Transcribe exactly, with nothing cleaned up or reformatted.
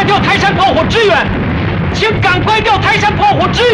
调泰山炮火支援，请赶快调泰山炮火支援。